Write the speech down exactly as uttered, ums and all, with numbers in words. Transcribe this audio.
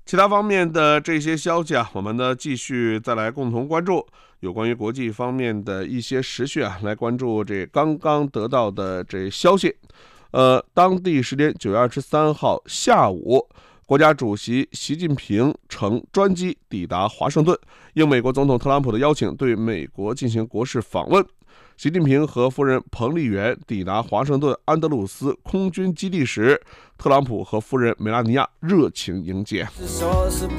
其他方面的这些消息啊，我们呢继续再来共同关注有关于国际方面的一些时讯啊，来关注这刚刚得到的这消息。呃，当地时间九月二十三号下午，国家主席习近平乘专机抵达华盛顿，应美国总统特朗普的邀请，对美国进行国事访问。习近平和夫人彭丽媛抵达华盛顿安德鲁斯空军基地时，特朗普和夫人梅拉尼亚热情迎接。